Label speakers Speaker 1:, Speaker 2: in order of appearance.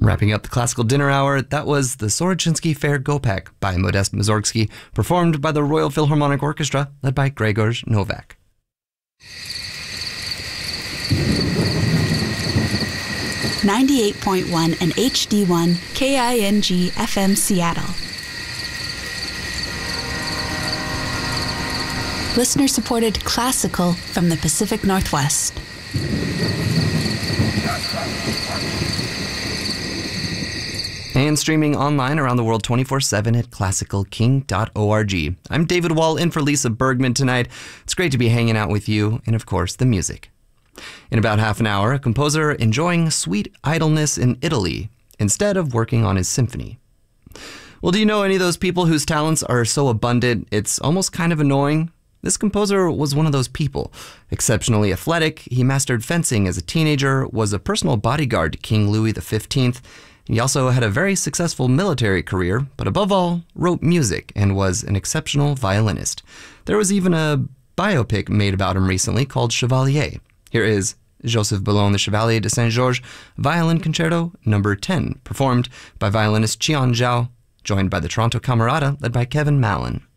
Speaker 1: Wrapping up the classical dinner hour, that was the Soroczyński Fair Gopak by Modest Mussorgsky, performed by the Royal Philharmonic Orchestra, led by Grzegorz Nowak.
Speaker 2: .1 and HD1 KING FM Seattle. Listener-supported classical from the Pacific Northwest.
Speaker 1: And streaming online around the world 24/7 at classicalking.org. I'm David Wall in for Lisa Bergman tonight. It's great to be hanging out with you and, of course, the music. In about half an hour, a composer enjoying sweet idleness in Italy instead of working on his symphony. Well, do you know any of those people whose talents are so abundant it's almost kind of annoying? This composer was one of those people. Exceptionally athletic, he mastered fencing as a teenager, was a personal bodyguard to King Louis XV. He also had a very successful military career, but above all, wrote music and was an exceptional violinist. There was even a biopic made about him recently called Chevalier. Here is Joseph Boulogne, the Chevalier de Saint-Georges, Violin Concerto No. 10, performed by violinist Qian Zhao, joined by the Toronto Camerata, led by Kevin Mallon.